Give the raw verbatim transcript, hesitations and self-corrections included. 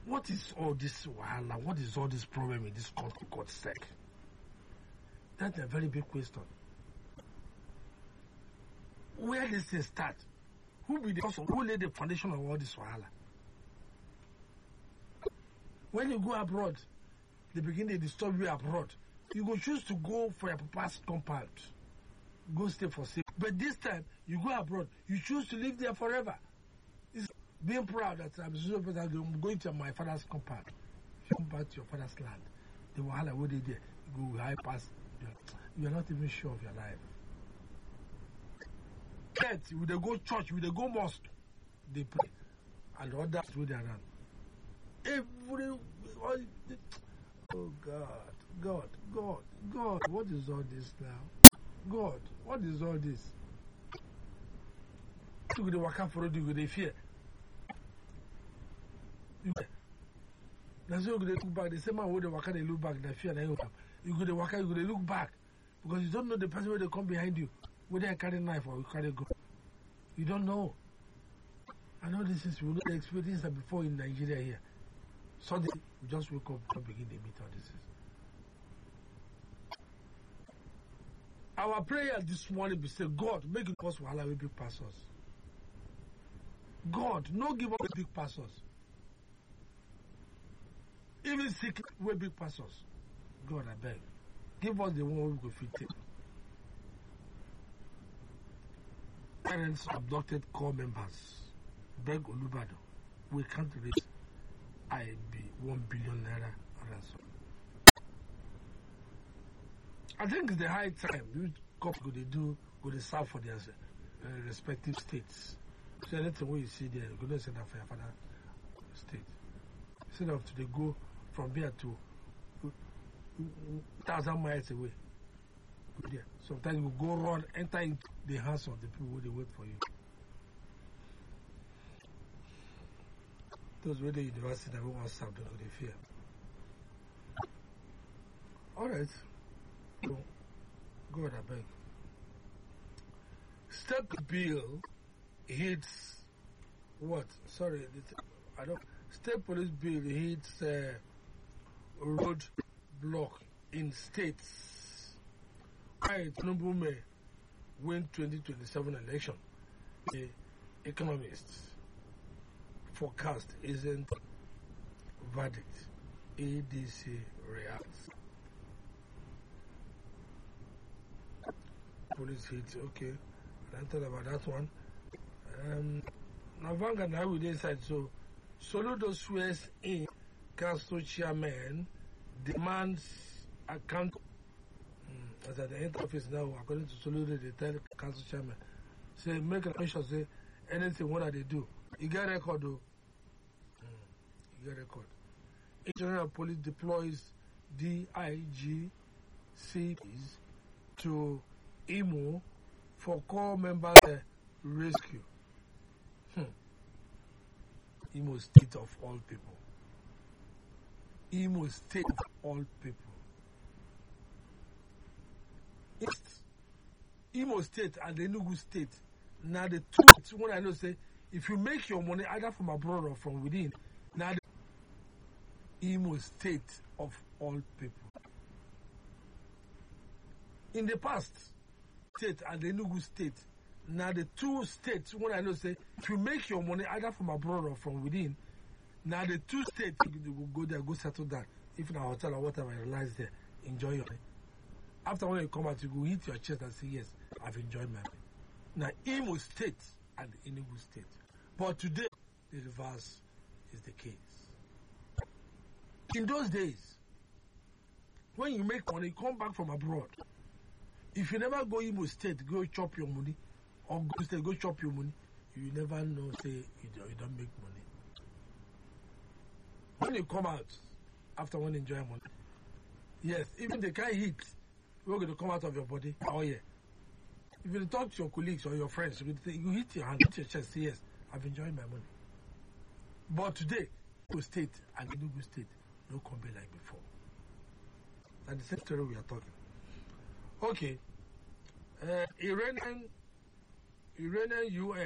What is all this wahala? What is all this problem in this country called S E C? That's a very big question. Where does this start? Who be the person who laid the foundation of all this wahala? When you go abroad, they begin to disturb you abroad. You go choose to go for your papa's compound. Go stay for six. But this time, you go abroad, you choose to live there forever. It's being proud that I'm going to my father's compound. If you come back to your father's land, the wahala what they there, you go high past. You are not even sure of your life. Yet, will they go church, will they go mosque, they pray. And others will they run. Every, oh God, God, God, God, what is all this now? God, what is all this? You go to waka for you go to fear. That's why you go to look back. The same man who they waka they look back, they fear. You go to waka, you go to look back because you don't know the person where they come behind you, whether they carry knife or you carry gun. You don't know. I know this is we know the experience that before in Nigeria here. Sunday we just wake up and begin to meet all this. Our prayer this morning we say, God, make it possible wahala with big pastors. God, no give up big pastors. Even sick with big pastors. God, I beg. Give us the one we go fit take. Parents abducted core members. Beg Olubado. We can't raise I B one billion naira ransom. I think it's the high time you cops go they do go they serve for their uh, respective states. So anything what you see there, you go to send that for your father state. Instead of to they go from here to thousand miles away. Go there. Sometimes you go run, enter into the hands of the people who they wait for you. Those were the university that we want to serve, they go they fear. Alright. So, God, I beg. Step bill hits what? Sorry, I don't. State police bill hits uh, road block in states. Why Tinubu may win twenty twenty-seven election? The economists forecast isn't verdict. A D C reacts. Police hit, okay. I don't thought about that one. Um, now, Vanguard now with inside. So, Soludo swears in council chairman demands account. Mm, as at the end office now, according to Soludo, they tell council chairman, say make a mission, say anything what they do. You get record though. Mm, you get record. General Police deploys D I G Cs to Imo for core members uh, rescue. Hmm. Imo State of all people. Imo State of all people. It's Imo State and the Enugu State. Now the two, what I know say, if you make your money either from abroad or from within, now the Imo State of all people. In the past, State and the Enugu State, now the two states, what I know say, if you make your money either from abroad or from within, now the two states, you will go there, go settle down. If in a hotel or whatever, you realize there, enjoy your money. After when you come out, you go hit your chest and say, yes, I've enjoyed my money. Now, Imo State and Enugu State. But today, the reverse is the case. In those days, when you make money, you come back from abroad. If you never go Imo State, go chop your money, or go state, go chop your money, you never know, say, you don't, you don't make money. When you come out, after one enjoy money, yes, even the guy hit, you're going to come out of your body, oh yeah. If you talk to your colleagues or your friends, you, you hit your hand, hit your chest, say, yes, I've enjoyed my money. But today, Imo State and Enugu State, no come be like before. That's the same story we are talking. Okay. Uh, Iranian, Iranian U S